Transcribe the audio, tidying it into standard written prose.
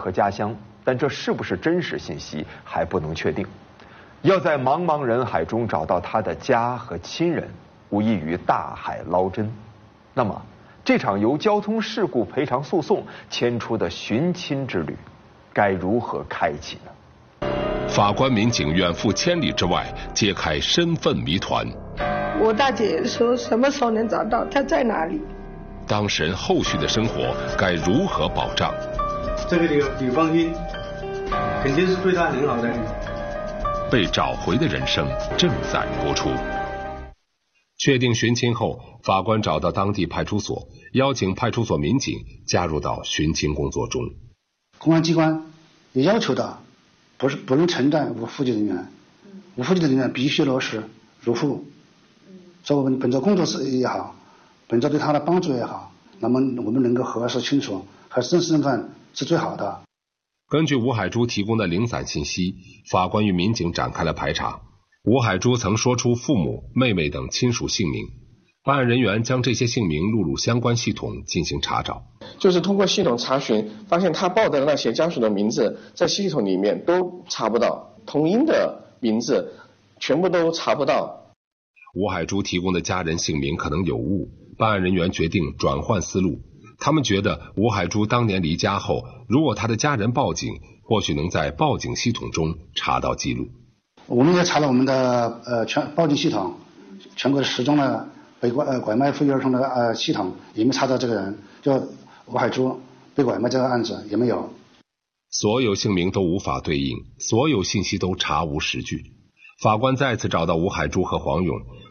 和家乡，但这是不是真实信息还不能确定。要在茫茫人海中找到他的家和亲人，无异于大海捞针。那么，这场由交通事故赔偿诉讼牵出的寻亲之旅，该如何开启呢？ 法官民警远赴千里之外，揭开身份谜团。 我大姐说什么时候能找到，她在哪里？ 当事人后续的生活该如何保障？ 这个你放心，肯定是对她很好的。 被找回的人生正在播出。确定寻亲后，法官找到当地派出所，邀请派出所民警加入到寻亲工作中。 公安机关也要求的，不能承担无户籍人员，无户籍的人员必须落实入户。说我们本着工作也好，本着对他的帮助也好，那么我们能够核实清楚，核实真实身份是最好的。 根据吴海珠提供的零散信息，法官与民警展开了排查。吴海珠曾说出父母、妹妹等亲属姓名，办案人员将这些姓名录入相关系统进行查找。 就是通过系统查询，发现他报的那些家属的名字在系统里面都查不到，同音的名字全部都查不到。 吴海珠提供的家人姓名可能有误，办案人员决定转换思路。他们觉得吴海珠当年离家后，如果他的家人报警，或许能在报警系统中查到记录。 我们也查了我们的报警系统，全国10宗的被拐卖妇女儿童的系统，也没查到这个人，就吴海珠被拐卖这个案子也没有。 所有姓名都无法对应，所有信息都查无实据。法官再次找到吴海珠和黄勇，